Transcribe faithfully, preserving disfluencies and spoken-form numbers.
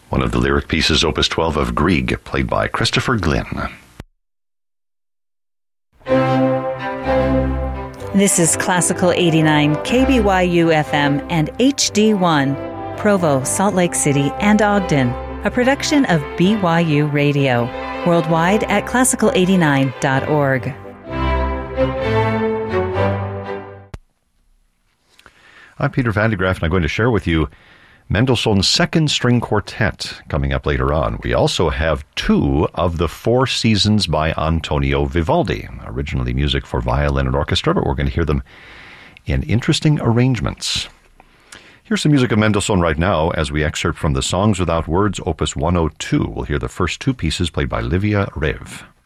One of the lyric pieces, Opus twelve of Grieg, played by Christopher Glynn. This is Classical eighty-nine, K B Y U F M and H D one, Provo, Salt Lake City, and Ogden, a production of B Y U Radio, worldwide at classical eighty-nine dot org. I'm Peter Van de Graaff, and I'm going to share with you Mendelssohn's Second String Quartet coming up later on. We also have two of the Four Seasons by Antonio Vivaldi, originally music for violin and orchestra, but we're going to hear them in interesting arrangements. Here's some music of Mendelssohn right now as we excerpt from the Songs Without Words, Opus one oh two. We'll hear the first two pieces played by Livia Rev.